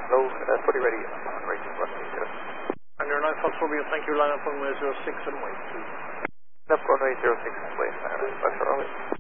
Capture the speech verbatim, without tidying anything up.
Hello, uh, fully ready on rating one eight zero. And your nine Fox Romeo, thank you, line up on zero six and wait, please. Left runway zero six and wait, uh, Buster Robert.